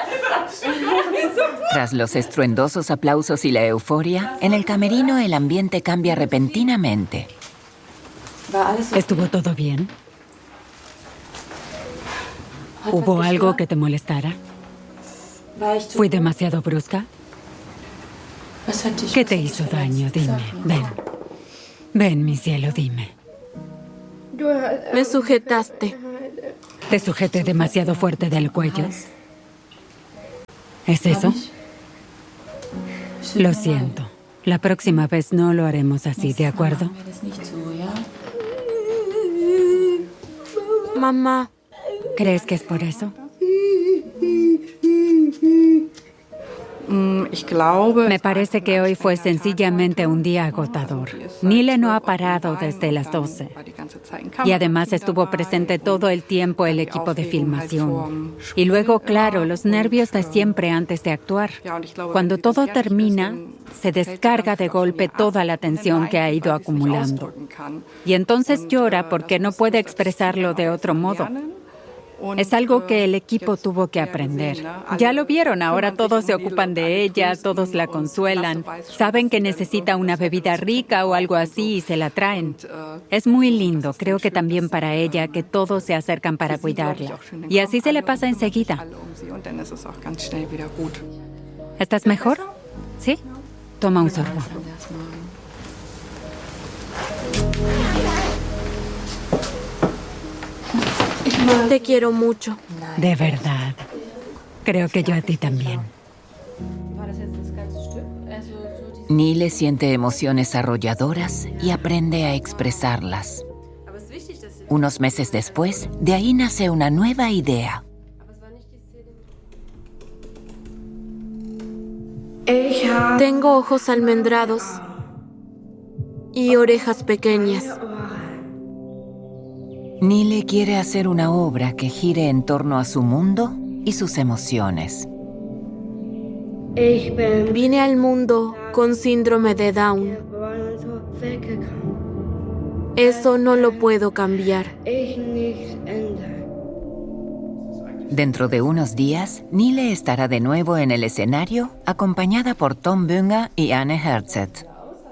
Tras los estruendosos aplausos y la euforia, en el camerino el ambiente cambia repentinamente. ¿Estuvo todo bien? ¿Hubo algo que te molestara? ¿Fui demasiado brusca? ¿Qué te hizo daño? Dime, ven. Ven, mi cielo, dime. Me sujetaste. ¿Te sujeté demasiado fuerte del cuello? ¿Es eso? Lo siento. La próxima vez no lo haremos así, ¿de acuerdo? Mamá. ¿Crees que es por eso? Me parece que hoy fue sencillamente un día agotador. Nile no ha parado desde las 12. Y además estuvo presente todo el tiempo el equipo de filmación. Y luego, claro, los nervios de siempre antes de actuar. Cuando todo termina, se descarga de golpe toda la tensión que ha ido acumulando. Y entonces llora porque no puede expresarlo de otro modo. Es algo que el equipo tuvo que aprender. Ya lo vieron, ahora todos se ocupan de ella, todos la consuelan. Saben que necesita una bebida rica o algo así y se la traen. Es muy lindo, creo que también para ella, que todos se acercan para cuidarla. Y así se le pasa enseguida. ¿Estás mejor? ¿Sí? Toma un sorbo. Te quiero mucho. De verdad. Creo que yo a ti también. Nile siente emociones arrolladoras y aprende a expresarlas. Unos meses después, de ahí nace una nueva idea. Tengo ojos almendrados y orejas pequeñas. Nile quiere hacer una obra que gire en torno a su mundo y sus emociones. Vine al mundo con síndrome de Down. Eso no lo puedo cambiar. Dentro de unos días, Nile estará de nuevo en el escenario, acompañada por Tom Bünger y Anne Herzog.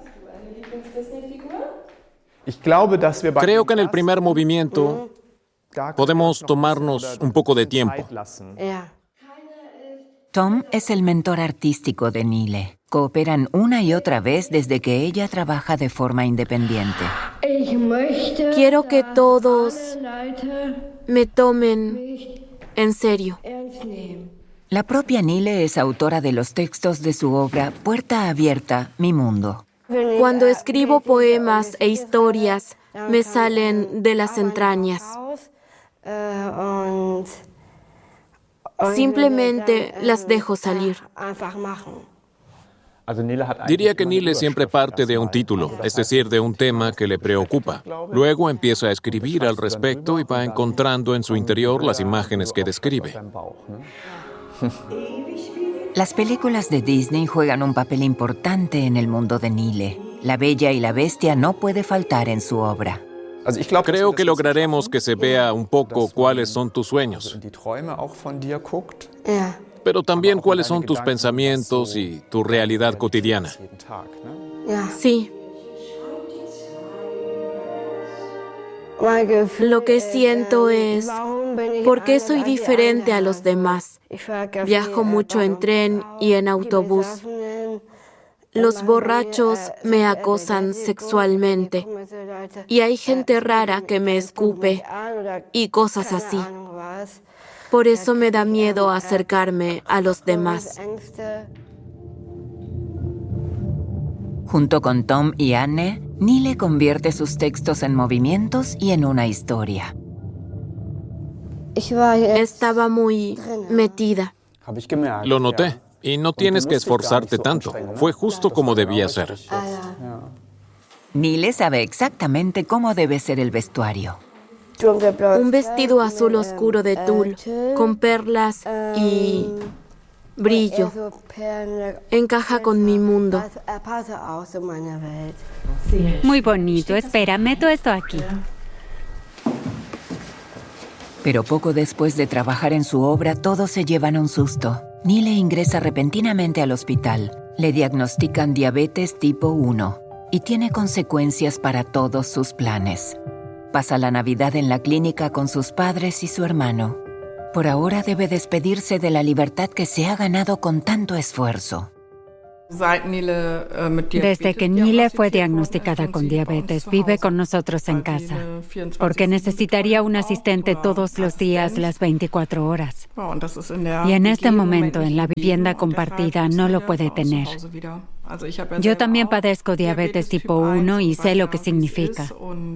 Creo que en el primer movimiento podemos tomarnos un poco de tiempo. Tom es el mentor artístico de Nile. Cooperan una y otra vez desde que ella trabaja de forma independiente. Quiero que todos me tomen en serio. La propia Nile es autora de los textos de su obra Puerta Abierta, Mi Mundo. Cuando escribo poemas e historias, me salen de las entrañas. Simplemente las dejo salir. Diría que Nile siempre parte de un título, es decir, de un tema que le preocupa. Luego empieza a escribir al respecto y va encontrando en su interior las imágenes que describe. Las películas de Disney juegan un papel importante en el mundo de Nile. La Bella y la Bestia no puede faltar en su obra. Creo que lograremos que se vea un poco cuáles son tus sueños, pero también cuáles son tus pensamientos y tu realidad cotidiana. Sí. Lo que siento es, ¿por qué soy diferente a los demás? Viajo mucho en tren y en autobús. Los borrachos me acosan sexualmente. Y hay gente rara que me escupe y cosas así. Por eso me da miedo acercarme a los demás. Junto con Tom y Anne, Nile convierte sus textos en movimientos y en una historia. Estaba muy metida. Lo noté, y no tienes que esforzarte tanto. Fue justo como debía ser. Nile sabe exactamente cómo debe ser el vestuario. Un vestido azul oscuro de tul, con perlas y brillo. Encaja con mi mundo. Muy bonito. Espera, meto esto aquí. Pero poco después de trabajar en su obra, todos se llevan un susto. Nile ingresa repentinamente al hospital. Le diagnostican diabetes tipo 1 y tiene consecuencias para todos sus planes. Pasa la Navidad en la clínica con sus padres y su hermano. Por ahora debe despedirse de la libertad que se ha ganado con tanto esfuerzo. Desde que Nile fue diagnosticada con diabetes, vive con nosotros en casa, porque necesitaría un asistente todos los días, las 24 horas. Y en este momento, en la vivienda compartida, no lo puede tener. Yo también padezco diabetes tipo 1 y sé lo que significa.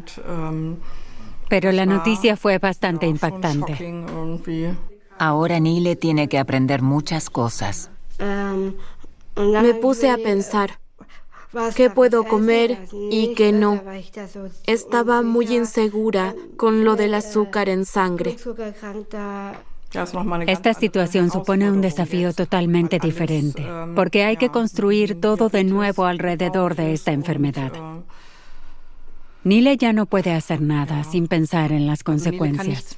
Pero la noticia fue bastante impactante. Ahora Nile tiene que aprender muchas cosas. Me puse a pensar qué puedo comer y qué no. Estaba muy insegura con lo del azúcar en sangre. Esta situación supone un desafío totalmente diferente, porque hay que construir todo de nuevo alrededor de esta enfermedad. Nile ya no puede hacer nada sin pensar en las consecuencias.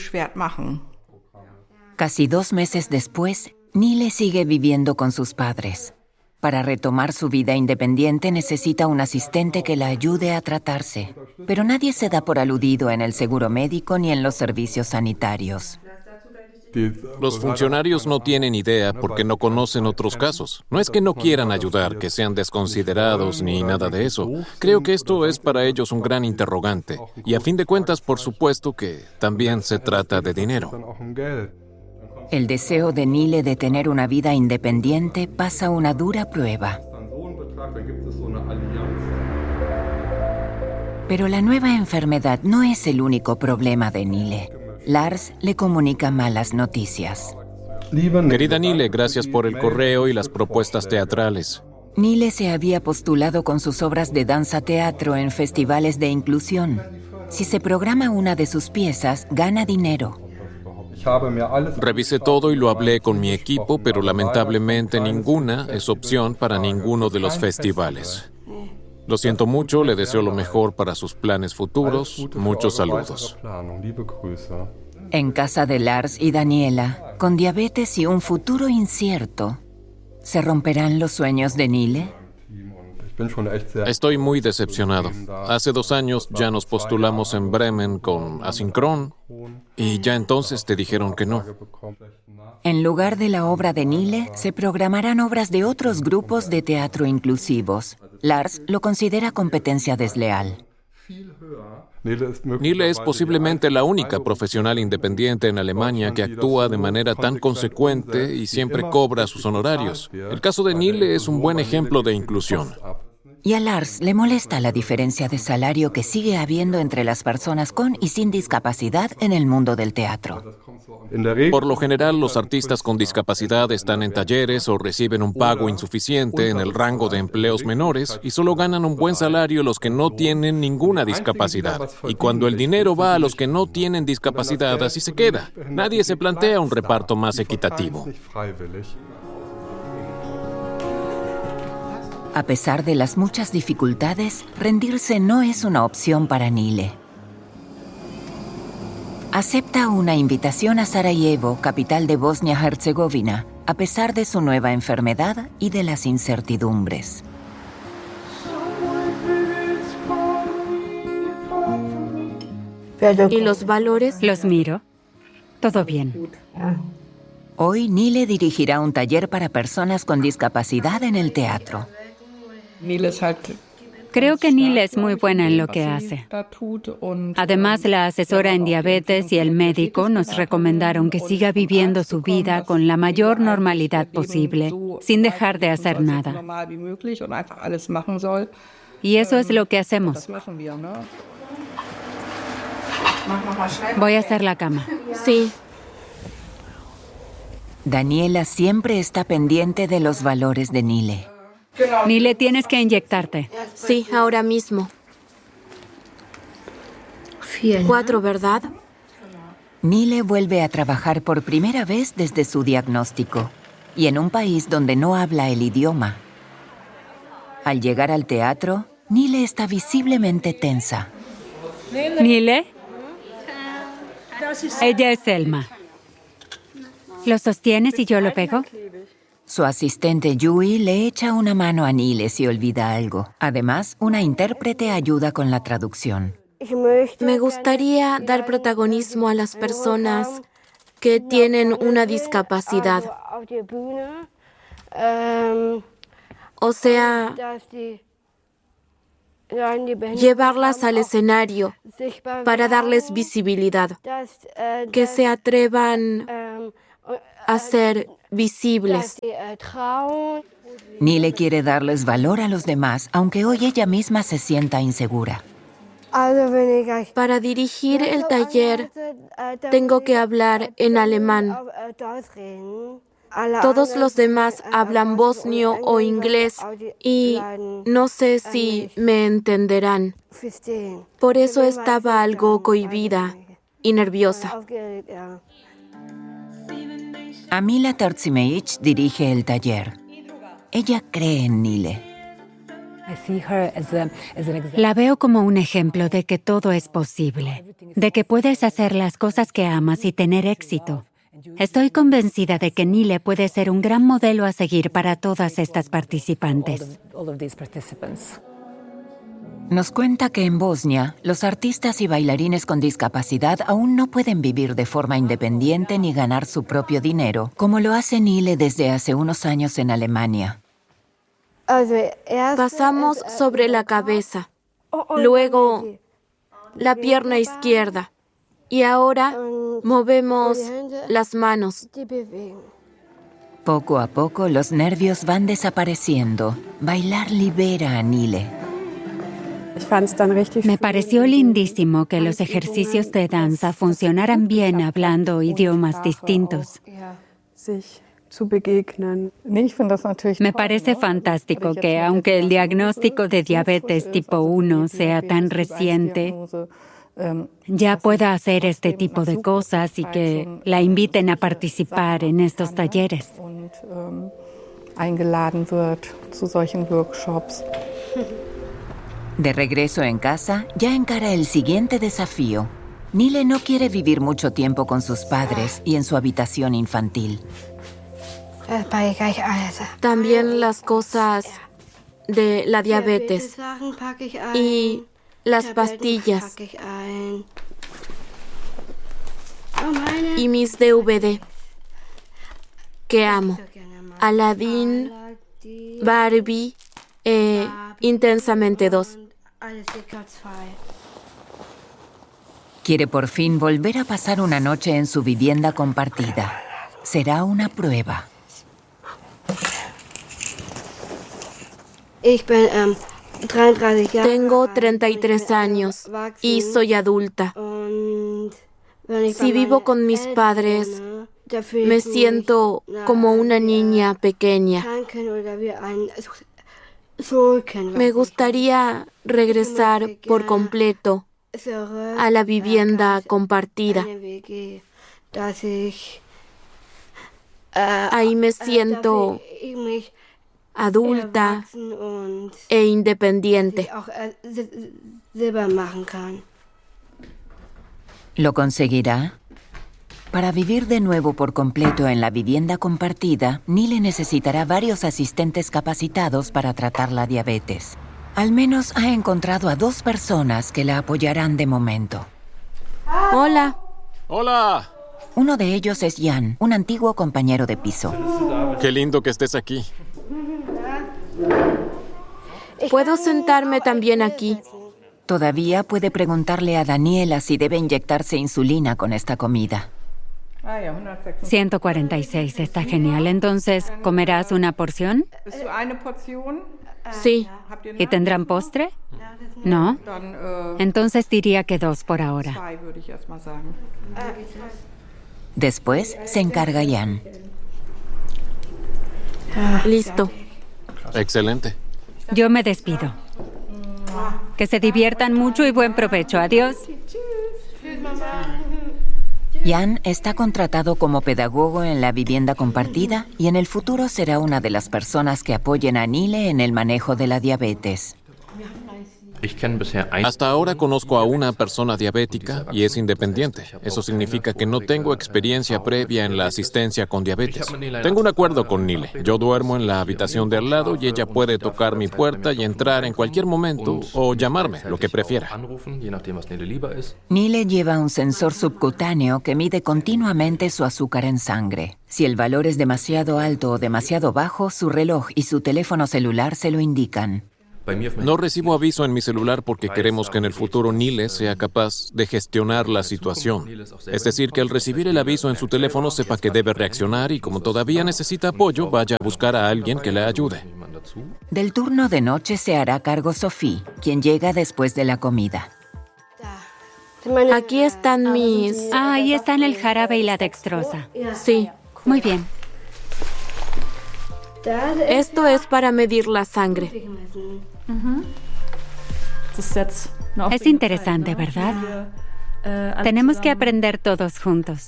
Casi 2 meses después, Nile sigue viviendo con sus padres. Para retomar su vida independiente necesita un asistente que la ayude a tratarse, pero nadie se da por aludido en el seguro médico ni en los servicios sanitarios. Los funcionarios no tienen idea porque no conocen otros casos. No es que no quieran ayudar, que sean desconsiderados ni nada de eso. Creo que esto es para ellos un gran interrogante. Y a fin de cuentas, por supuesto que también se trata de dinero. El deseo de Nile de tener una vida independiente pasa una dura prueba. Pero la nueva enfermedad no es el único problema de Nile. Lars le comunica malas noticias. Querida Nile, gracias por el correo y las propuestas teatrales. Nile se había postulado con sus obras de danza-teatro en festivales de inclusión. Si se programa una de sus piezas, gana dinero. Revisé todo y lo hablé con mi equipo, pero lamentablemente ninguna es opción para ninguno de los festivales. Lo siento mucho, le deseo lo mejor para sus planes futuros. Muchos saludos. En casa de Lars y Daniela, con diabetes y un futuro incierto, ¿se romperán los sueños de Nile? Estoy muy decepcionado. Hace 2 años ya nos postulamos en Bremen con Asynchron y ya entonces te dijeron que no. En lugar de la obra de Nile, se programarán obras de otros grupos de teatro inclusivos. Lars lo considera competencia desleal. Nile es posiblemente la única profesional independiente en Alemania que actúa de manera tan consecuente y siempre cobra sus honorarios. El caso de Nile es un buen ejemplo de inclusión. Y a Lars le molesta la diferencia de salario que sigue habiendo entre las personas con y sin discapacidad en el mundo del teatro. Por lo general, los artistas con discapacidad están en talleres o reciben un pago insuficiente en el rango de empleos menores y solo ganan un buen salario los que no tienen ninguna discapacidad. Y cuando el dinero va a los que no tienen discapacidad, así se queda. Nadie se plantea un reparto más equitativo. A pesar de las muchas dificultades, rendirse no es una opción para Nile. Acepta una invitación a Sarajevo, capital de Bosnia-Herzegovina, a pesar de su nueva enfermedad y de las incertidumbres. ¿Y los valores? Los miro. Todo bien. Hoy Nile dirigirá un taller para personas con discapacidad en el teatro. Creo que Nile es muy buena en lo que hace. Además, la asesora en diabetes y el médico nos recomendaron que siga viviendo su vida con la mayor normalidad posible, sin dejar de hacer nada. Y eso es lo que hacemos. Voy a hacer la cama. Sí. Daniela siempre está pendiente de los valores de Nile. Nile, tienes que inyectarte. Sí, ahora mismo. 4, ¿verdad? Nile vuelve a trabajar por primera vez desde su diagnóstico y en un país donde no habla el idioma. Al llegar al teatro, Nile está visiblemente tensa. Nile, Ella es Selma. ¿Lo sostienes y yo lo pego? Su asistente Yui le echa una mano a Nile si olvida algo. Además, una intérprete ayuda con la traducción. Me gustaría dar protagonismo a las personas que tienen una discapacidad. O sea, llevarlas al escenario para darles visibilidad, que se atrevan a ser visibles. Nile quiere darles valor a los demás, aunque hoy ella misma se sienta insegura. Para dirigir el taller, tengo que hablar en alemán. Todos los demás hablan bosnio o inglés y no sé si me entenderán. Por eso estaba algo cohibida y nerviosa. Amila Tarzimeich dirige el taller. Ella cree en Nile. La veo como un ejemplo de que todo es posible, de que puedes hacer las cosas que amas y tener éxito. Estoy convencida de que Nile puede ser un gran modelo a seguir para todas estas participantes. Nos cuenta que en Bosnia, los artistas y bailarines con discapacidad aún no pueden vivir de forma independiente ni ganar su propio dinero, como lo hace Nile desde hace unos años en Alemania. Pasamos sobre la cabeza, luego la pierna izquierda y ahora movemos las manos. Poco a poco los nervios van desapareciendo. Bailar libera a Nile. Me pareció lindísimo que los ejercicios de danza funcionaran bien hablando idiomas distintos. Me parece fantástico que, aunque el diagnóstico de diabetes tipo 1 sea tan reciente, ya pueda hacer este tipo de cosas y que la inviten a participar en estos talleres. De regreso en casa, ya encara el siguiente desafío. Nile no quiere vivir mucho tiempo con sus padres y en su habitación infantil. También las cosas de la diabetes y las pastillas y mis DVD que amo. Aladdin, Barbie e Intensamente 2. Quiere por fin volver a pasar una noche en su vivienda compartida. Será una prueba. Tengo 33 años y soy adulta. Si vivo con mis padres, me siento como una niña pequeña. Me gustaría regresar por completo a la vivienda compartida. Ahí me siento adulta e independiente. ¿Lo conseguirá? Para vivir de nuevo por completo en la vivienda compartida, Nile necesitará varios asistentes capacitados para tratar la diabetes. Al menos ha encontrado a 2 personas que la apoyarán de momento. Hola. ¡Hola! Uno de ellos es Jan, un antiguo compañero de piso. Qué lindo que estés aquí. ¿Puedo sentarme también aquí? Todavía puede preguntarle a Daniela si debe inyectarse insulina con esta comida. 146, está genial. Entonces, ¿comerás una porción? Sí. ¿Y tendrán postre? ¿No? Entonces diría que 2 por ahora. Después se encarga Jan. Listo. Excelente. Yo me despido. Que se diviertan mucho y buen provecho. Adiós. Jan está contratado como pedagogo en la vivienda compartida y en el futuro será una de las personas que apoyen a Nile en el manejo de la diabetes. Hasta ahora conozco a una persona diabética y es independiente. Eso significa que no tengo experiencia previa en la asistencia con diabetes. Tengo un acuerdo con Nile. Yo duermo en la habitación de al lado y ella puede tocar mi puerta y entrar en cualquier momento o llamarme, lo que prefiera. Nile lleva un sensor subcutáneo que mide continuamente su azúcar en sangre. Si el valor es demasiado alto o demasiado bajo, su reloj y su teléfono celular se lo indican. No recibo aviso en mi celular porque queremos que en el futuro Nile sea capaz de gestionar la situación. Es decir, que al recibir el aviso en su teléfono sepa que debe reaccionar y como todavía necesita apoyo, vaya a buscar a alguien que le ayude. Del turno de noche se hará cargo Sophie, quien llega después de la comida. Aquí están mis... Ahí están el jarabe y la dextrosa. Sí. Muy bien. Esto es para medir la sangre. Es interesante, ¿verdad? Tenemos que aprender todos juntos.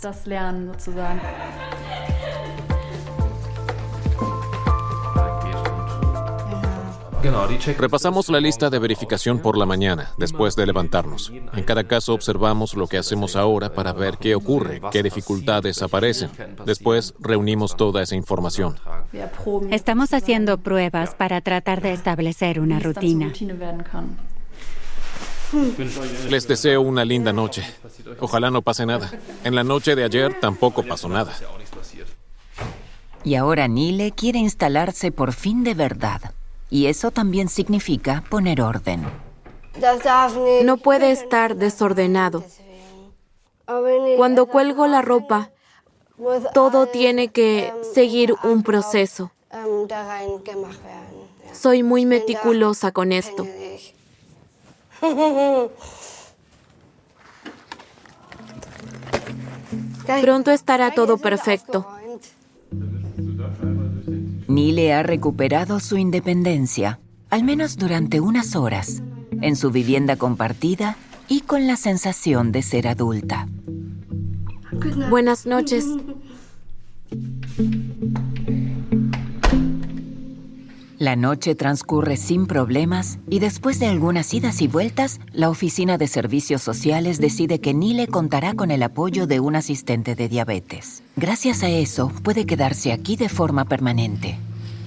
Repasamos la lista de verificación por la mañana, después de levantarnos. En cada caso observamos lo que hacemos ahora para ver qué ocurre, qué dificultades aparecen. Después reunimos toda esa información. Estamos haciendo pruebas para tratar de establecer una rutina. Les deseo una linda noche. Ojalá no pase nada. En la noche de ayer tampoco pasó nada. Y ahora Nile quiere instalarse por fin de verdad. Y eso también significa poner orden. No puede estar desordenado. Cuando cuelgo la ropa, todo tiene que seguir un proceso. Soy muy meticulosa con esto. Pronto estará todo perfecto. Nile ha recuperado su independencia, al menos durante unas horas, en su vivienda compartida y con la sensación de ser adulta. Buenas noches. La noche transcurre sin problemas y después de algunas idas y vueltas, la Oficina de Servicios Sociales decide que Nile contará con el apoyo de un asistente de diabetes. Gracias a eso, puede quedarse aquí de forma permanente.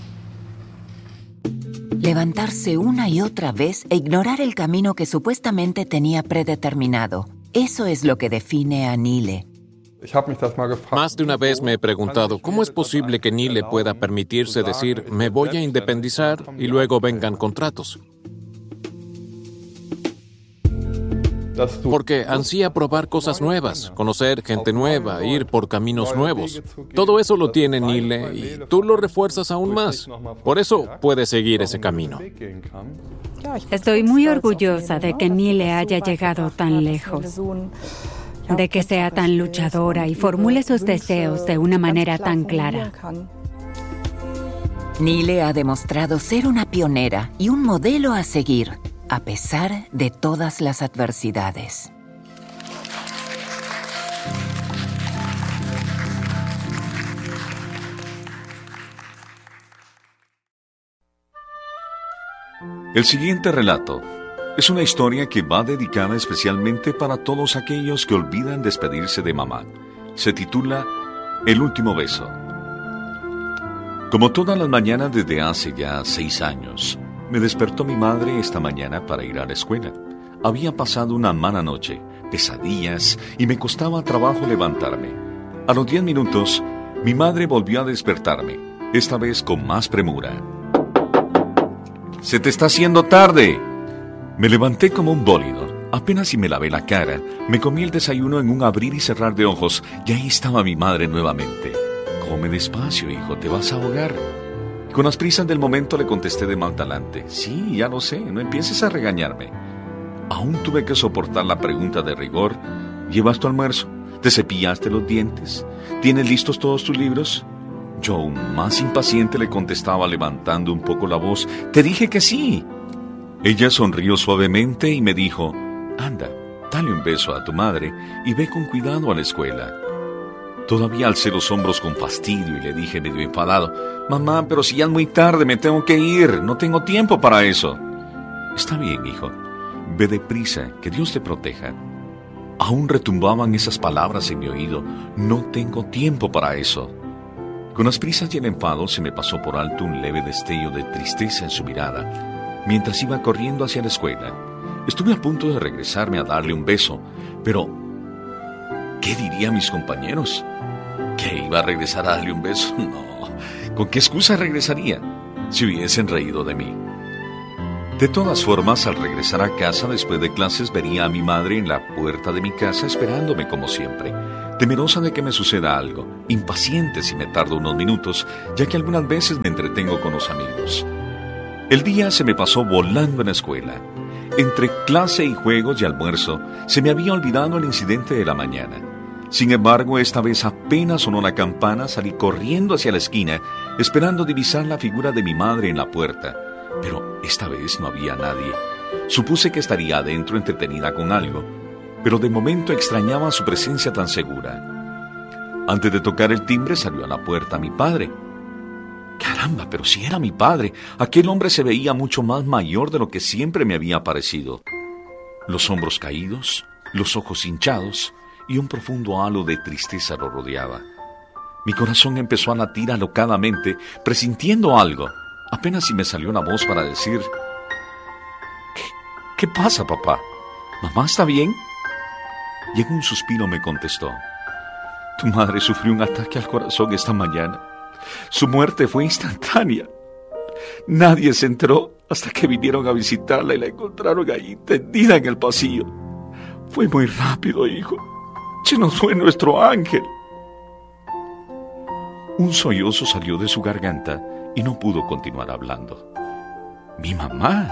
Levantarse una y otra vez e ignorar el camino que supuestamente tenía predeterminado. Eso es lo que define a Nile. Más de una vez me he preguntado, ¿cómo es posible que Nile pueda permitirse decir, me voy a independizar y luego vengan contratos? Porque ansía probar cosas nuevas, conocer gente nueva, ir por caminos nuevos. Todo eso lo tiene Nile y tú lo refuerzas aún más. Por eso puede seguir ese camino. Estoy muy orgullosa de que Nile haya llegado tan lejos, de que sea tan luchadora y formule sus deseos de una manera tan clara. Nile ha demostrado ser una pionera y un modelo a seguir, a pesar de todas las adversidades. El siguiente relato es una historia que va dedicada especialmente para todos aquellos que olvidan despedirse de mamá. Se titula El último beso. Como todas las mañanas desde hace ya 6 años, me despertó mi madre esta mañana para ir a la escuela. Había pasado una mala noche, pesadillas, y me costaba trabajo levantarme. A los 10 minutos, mi madre volvió a despertarme, esta vez con más premura. ¡Se te está haciendo tarde! Me levanté como un bólido. Apenas si me lavé la cara, me comí el desayuno en un abrir y cerrar de ojos, y ahí estaba mi madre nuevamente. Come despacio, hijo, te vas a ahogar. Con las prisas del momento le contesté de mal talante. Sí, ya lo sé, no empieces a regañarme. Aún tuve que soportar la pregunta de rigor. ¿Llevas tu almuerzo? ¿Te cepillaste los dientes? ¿Tienes listos todos tus libros? Yo, aún más impaciente, le contestaba levantando un poco la voz. Te dije que sí. Ella sonrió suavemente y me dijo, anda, dale un beso a tu madre y ve con cuidado a la escuela. Todavía alcé los hombros con fastidio y le dije medio enfadado, mamá, pero si ya es muy tarde, me tengo que ir, no tengo tiempo para eso. Está bien, hijo, Ve deprisa, que Dios te proteja. Aún retumbaban esas palabras en mi oído. No tengo tiempo para eso. Con las prisas y el enfado se me pasó por alto un leve destello de tristeza en su mirada, mientras iba corriendo hacia la escuela. Estuve a punto de regresarme a darle un beso, pero ¿qué dirían mis compañeros? ¿Que iba a regresar a darle un beso? No. ¿Con qué excusa regresaría? Si hubiesen reído de mí. De todas formas, al regresar a casa después de clases, vería a mi madre en la puerta de mi casa esperándome como siempre, temerosa de que me suceda algo, impaciente si me tardo unos minutos, ya que algunas veces me entretengo con los amigos. El día se me pasó volando en la escuela. Entre clase y juegos y almuerzo, se me había olvidado el incidente de la mañana. Sin embargo, esta vez apenas sonó la campana, salí corriendo hacia la esquina, esperando divisar la figura de mi madre en la puerta. Pero esta vez no había nadie. Supuse que estaría adentro entretenida con algo, pero de momento extrañaba su presencia tan segura. Antes de tocar el timbre salió a la puerta mi padre. Caramba, pero si era mi padre. Aquel hombre se veía mucho más mayor de lo que siempre me había parecido. Los hombros caídos, los ojos hinchados y un profundo halo de tristeza lo rodeaba. Mi corazón empezó a latir alocadamente, presintiendo algo. Apenas si me salió una voz para decir: ¿Qué pasa, papá? ¿Mamá está bien? Y en un suspiro me contestó: tu madre sufrió un ataque al corazón esta mañana. Su muerte fue instantánea. Nadie se enteró hasta que vinieron a visitarla y la encontraron ahí, tendida en el pasillo. Fue muy rápido, hijo. Se nos fue nuestro ángel. Un sollozo salió de su garganta y no pudo continuar hablando. Mi mamá,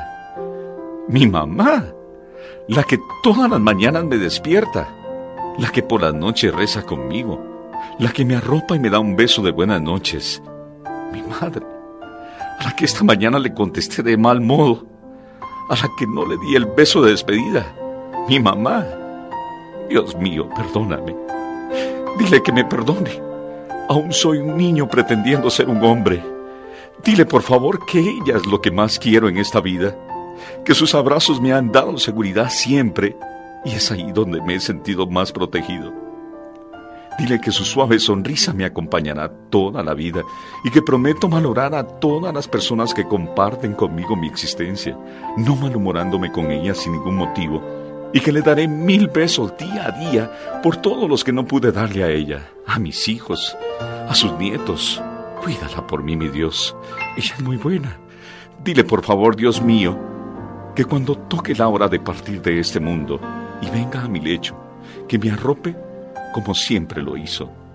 la que todas las mañanas me despierta, la que por las noches reza conmigo, la que me arropa y me da un beso de buenas noches. Mi madre, a la que esta mañana le contesté de mal modo, a la que no le di el beso de despedida. Mi mamá. Dios mío, perdóname. Dile que me perdone. Aún soy un niño pretendiendo ser un hombre. Dile, por favor, que ella es lo que más quiero en esta vida, que sus abrazos me han dado seguridad siempre, y es ahí donde me he sentido más protegido. Dile que su suave sonrisa me acompañará toda la vida y que prometo valorar a todas las personas que comparten conmigo mi existencia, no malhumorándome con ellas sin ningún motivo, y que le daré 1000 besos día a día por todos los que no pude darle a ella, a mis hijos, a sus nietos. Cuídala por mí, mi Dios. Ella es muy buena. Dile, por favor, Dios mío, que cuando toque la hora de partir de este mundo y venga a mi lecho, que me arrope como siempre lo hizo.